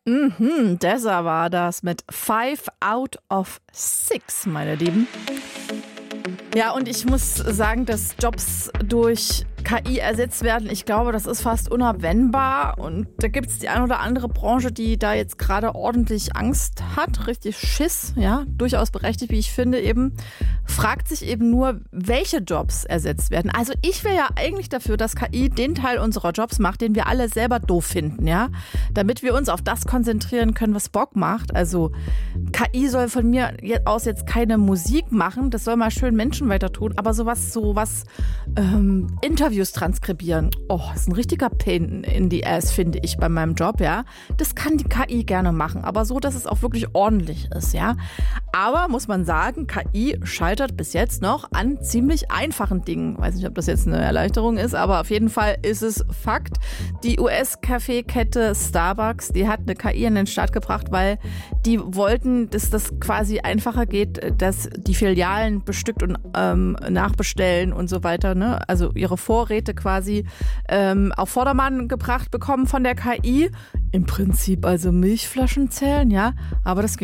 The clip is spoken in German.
Deza war das mit 5 out of 6, meine Lieben. Ja, und ich muss sagen, dass Jobs durch KI ersetzt werden, ich glaube, das ist fast unabwendbar. Und da gibt es die eine oder andere Branche, die da jetzt gerade ordentlich Angst hat, richtig Schiss, ja, durchaus berechtigt, wie ich finde, eben. Fragt sich eben nur, welche Jobs ersetzt werden. Also ich wäre ja eigentlich dafür, dass KI den Teil unserer Jobs macht, den wir alle selber doof finden, ja, damit wir uns auf das konzentrieren können, was Bock macht. Also KI soll von mir aus jetzt keine Musik machen, das soll mal schön Menschen weiter tun, aber sowas Interviews transkribieren, ist ein richtiger Pain in the ass, finde ich, bei meinem Job, ja. Das kann die KI gerne machen, aber so, dass es auch wirklich ordentlich ist, ja. Aber muss man sagen, KI scheitert bis jetzt noch an ziemlich einfachen Dingen. Weiß nicht, ob das jetzt eine Erleichterung ist, aber auf jeden Fall ist es Fakt. Die US-Kaffeekette Starbucks, die hat eine KI an den Start gebracht, weil die wollten, dass das quasi einfacher geht, dass die Filialen bestückt und nachbestellen und so weiter, ne? Also ihre Vorräte quasi auf Vordermann gebracht bekommen von der KI. Im Prinzip also Milchflaschen zählen, ja, aber das ging